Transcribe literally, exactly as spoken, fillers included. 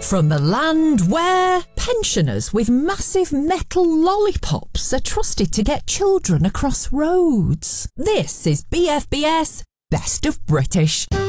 From the land where pensioners with massive metal lollipops are trusted to get children across roads. This is B F B S Best of British.